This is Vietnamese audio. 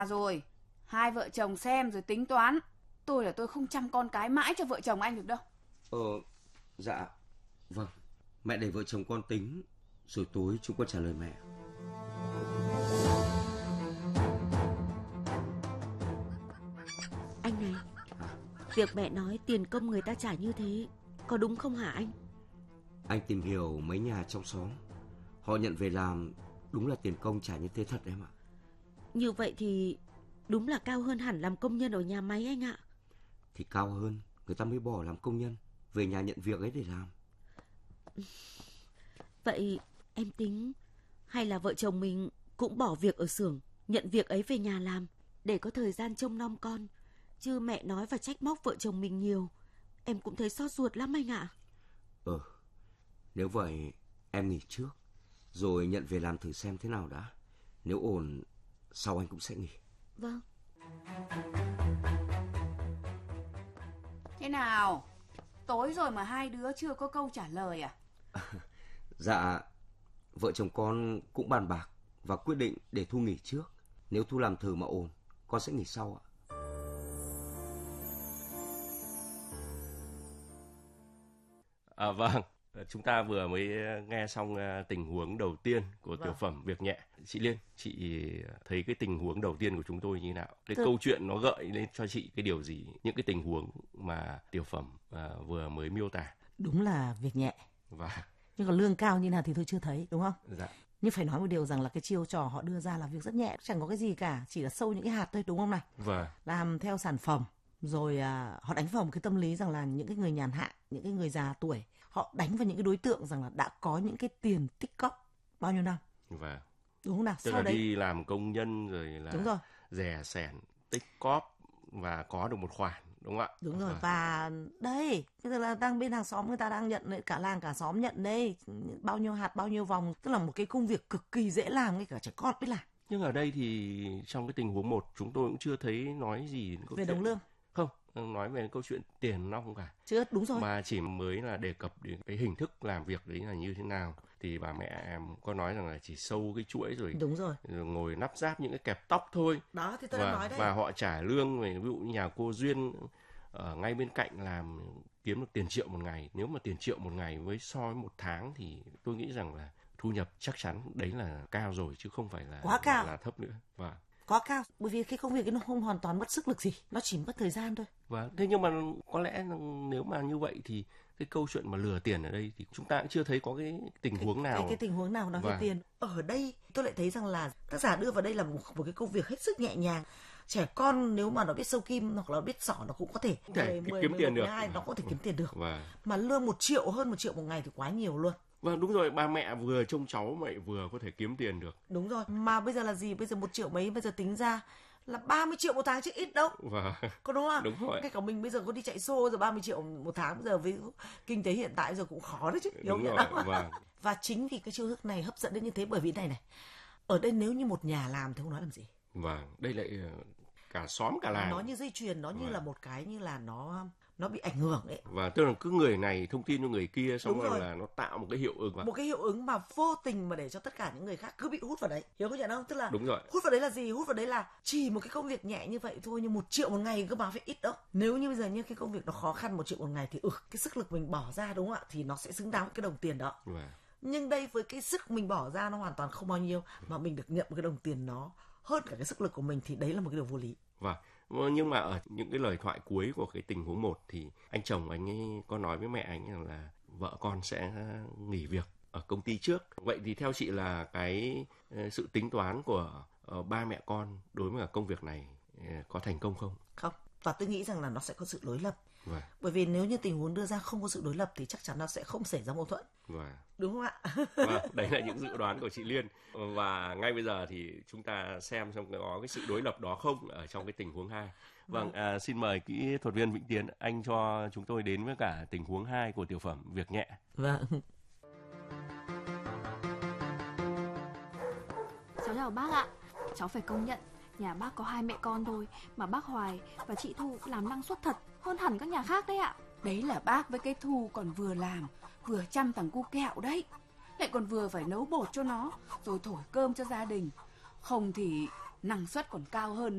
Rồi, hai vợ chồng xem rồi tính toán. Tôi không chăm con cái mãi cho vợ chồng anh được đâu. Dạ, vâng. Mẹ để vợ chồng con tính, rồi tối chúng con trả lời mẹ. Anh này, việc mẹ nói tiền công người ta trả như thế có đúng không hả anh? Anh tìm hiểu mấy nhà trong xóm, họ nhận về làm đúng là tiền công trả như thế thật em ạ. Như vậy thì đúng là cao hơn hẳn làm công nhân ở nhà máy anh ạ. Thì cao hơn, người ta mới bỏ làm công nhân, về nhà nhận việc ấy để làm. Vậy em tính hay là vợ chồng mình cũng bỏ việc ở xưởng, nhận việc ấy về nhà làm để có thời gian trông nom con. Chứ mẹ nói và trách móc vợ chồng mình nhiều, em cũng thấy xót ruột lắm anh ạ. Nếu vậy em nghỉ trước, rồi nhận về làm thử xem thế nào đã. Nếu ổn, sau anh cũng sẽ nghỉ. Vâng. Thế nào? Tối rồi mà hai đứa chưa có câu trả lời à? Dạ, vợ chồng con cũng bàn bạc và quyết định để Thu nghỉ trước. Nếu Thu làm thử mà ổn, con sẽ nghỉ sau ạ. Vâng, chúng ta vừa mới nghe xong tình huống đầu tiên của tiểu phẩm Việc Nhẹ. Chị Liên, chị thấy cái tình huống đầu tiên của chúng tôi như thế nào? Câu chuyện nó gợi lên cho chị cái điều gì? Những cái tình huống mà tiểu phẩm vừa mới miêu tả. Đúng là việc nhẹ. Và nhưng còn lương cao như nào thì tôi chưa thấy, đúng không? Dạ. Nhưng phải nói một điều rằng là cái chiêu trò họ đưa ra là việc rất nhẹ, chẳng có cái gì cả, chỉ là sâu những cái hạt thôi, đúng không này? Vâng. Làm theo sản phẩm, rồi họ đánh vào một cái tâm lý rằng là những cái người nhàn hạ, những cái người già tuổi, họ đánh vào những cái đối tượng rằng là đã có những cái tiền tích cóp bao nhiêu năm. Vâng. Đúng không nào? Tức sau là đấy đi làm công nhân rồi là đúng rồi, rẻ sẻn, tích cóp và có được một khoản, đúng không ạ? Đúng rồi. Và đây, bây giờ là đang bên hàng xóm người ta đang nhận đấy, cả làng cả xóm nhận đây, bao nhiêu hạt bao nhiêu vòng, tức là một cái công việc cực kỳ dễ làm, ngay cả trẻ con biết làm. Nhưng ở đây thì trong cái tình huống 1 chúng tôi cũng chưa thấy nói gì về đồng lương. Không, nói về câu chuyện tiền nó không cả. Chưa, đúng rồi. Mà chỉ mới là đề cập đến cái hình thức làm việc đấy là như thế nào. Thì bà mẹ em có nói rằng là chỉ sâu cái chuỗi rồi. Đúng rồi. Rồi ngồi nắp ráp những cái kẹp tóc thôi. Đó thì tôi đang nói đấy. Và họ trả lương, ví dụ như nhà cô Duyên ở ngay bên cạnh làm kiếm được tiền triệu một ngày. Nếu mà tiền triệu một ngày với so với một tháng thì tôi nghĩ rằng là thu nhập chắc chắn đấy là cao rồi chứ không phải là quá cao, là thấp nữa. Và quá cao, bởi vì cái công việc ấy nó không hoàn toàn mất sức lực gì, nó chỉ mất thời gian thôi. Và thế nhưng mà có lẽ nếu mà như vậy thì cái câu chuyện mà lừa tiền ở đây thì chúng ta cũng chưa thấy có cái tình huống nào. Cái tình huống nào nói về tiền. Ở đây tôi lại thấy rằng là tác giả đưa vào đây là một cái công việc hết sức nhẹ nhàng. Trẻ con nếu mà nó biết sâu kim hoặc là nó biết xỏ nó cũng có thể 10, kiếm tiền được. 12, nó có thể kiếm tiền được. Và mà lương 1 triệu, hơn 1 triệu một ngày thì quá nhiều luôn. Vâng, đúng rồi, ba mẹ vừa trông cháu vậy vừa có thể kiếm tiền được. Đúng rồi, mà bây giờ là gì? Bây giờ 1 triệu mấy, bây giờ tính ra là 30 triệu một tháng chứ ít đâu. Vâng. Có đúng không? Đúng rồi. Cái cả mình bây giờ có đi chạy xô giờ 30 triệu một tháng, bây giờ với kinh tế hiện tại bây giờ cũng khó đấy chứ. Đúng rồi, vâng. Và chính vì cái chiêu thức này hấp dẫn đến như thế, bởi vì này, ở đây nếu như một nhà làm thì không nói làm gì. Vâng, đây lại cả xóm cả làng. Nó như dây chuyền, nó như là một cái như là nó bị ảnh hưởng ấy. Và tức là cứ người này thông tin cho người kia, xong rồi là nó tạo một cái hiệu ứng mà. Một cái hiệu ứng mà vô tình mà để cho tất cả những người khác cứ bị hút vào đấy. Hiểu không nhận không? Tức là đúng rồi. Hút vào đấy là gì? Hút vào đấy là chỉ một cái công việc nhẹ như vậy thôi, nhưng 1 triệu một ngày cơ mà phải ít đâu. Nếu như bây giờ như cái công việc nó khó khăn 1 triệu một ngày thì cái sức lực mình bỏ ra, đúng không ạ? Thì nó sẽ xứng đáng với cái đồng tiền đó. Nhưng đây với cái sức mình bỏ ra nó hoàn toàn không bao nhiêu, mà mình được nhận một cái đồng tiền nó hơn cả cái sức lực của mình, thì đấy là một cái điều vô lý. Vâng. Nhưng mà ở những cái lời thoại cuối của cái tình huống 1 thì anh chồng anh ấy có nói với mẹ anh rằng là vợ con sẽ nghỉ việc ở công ty trước. Vậy thì theo chị là cái sự tính toán của ba mẹ con đối với công việc này có thành công không? Không. Và tôi nghĩ rằng là nó sẽ có sự đối lập. Bởi vì nếu như tình huống đưa ra không có sự đối lập thì chắc chắn nó sẽ không xảy ra mâu thuẫn. Đúng không ạ? Đấy là những dự đoán của chị Liên. Và ngay bây giờ thì chúng ta xem có cái sự đối lập đó không ở trong cái tình huống 2. Xin mời kỹ thuật viên Vĩnh Tiến, anh cho chúng tôi đến với cả tình huống 2 của tiểu phẩm Việc Nhẹ. Vâng. Cháu chào bác ạ. Cháu phải công nhận nhà bác có 2 mẹ con thôi mà bác Hoài và chị Thu làm năng suất thật hơn hẳn các nhà khác đấy ạ. Đấy là bác với cái Thu còn vừa làm vừa chăm thằng cu kẹo đấy, lại còn vừa phải nấu bột cho nó rồi thổi cơm cho gia đình. Không thì năng suất còn cao hơn.